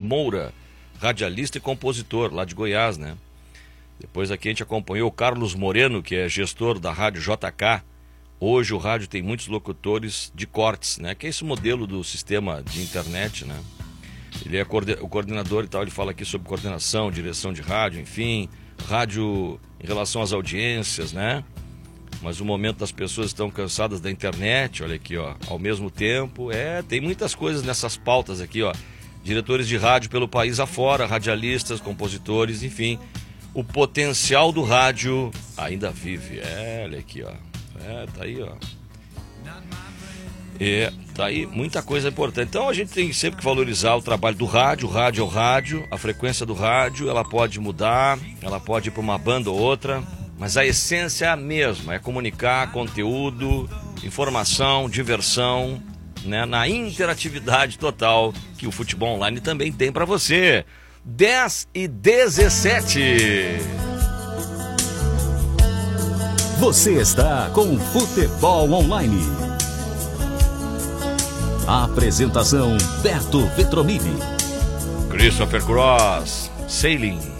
Moura, radialista e compositor lá de Goiás, né? Depois aqui a gente acompanhou o Carlos Moreno, que é gestor da Rádio JK. Hoje o rádio tem muitos locutores de cortes, né? Que é esse modelo do sistema de internet, né? Ele é o coordenador e tal, ele fala aqui sobre coordenação, direção de rádio, enfim, rádio em relação às audiências, né? Mas o momento das pessoas estão cansadas da internet, olha aqui, ó, ao mesmo tempo, tem muitas coisas nessas pautas aqui, ó. Diretores de rádio pelo país afora, radialistas, compositores, enfim, o potencial do rádio ainda vive, olha aqui, ó, tá aí, ó. Tá aí muita coisa importante. Então a gente tem sempre que valorizar o trabalho do rádio. O rádio é o rádio, a frequência do rádio, ela pode mudar, ela pode ir para uma banda ou outra, mas a essência é a mesma, é comunicar conteúdo, informação, diversão, né, na interatividade total que o futebol online também tem para você. 10h17. Você está com Futebol Online. A apresentação Beto Vetromini. Christopher Cross, Sailing.